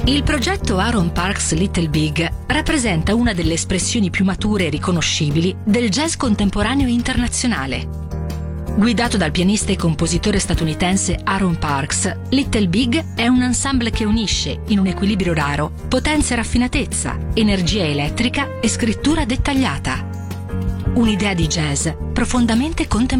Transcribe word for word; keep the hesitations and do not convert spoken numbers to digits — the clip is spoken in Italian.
Il progetto Aaron Parks Little Big rappresenta una delle espressioni più mature e riconoscibili del jazz contemporaneo internazionale. Guidato dal pianista e compositore statunitense Aaron Parks, Little Big è un ensemble che unisce, in un equilibrio raro, potenza e raffinatezza, energia elettrica e scrittura dettagliata. Un'idea di jazz profondamente contemporanea.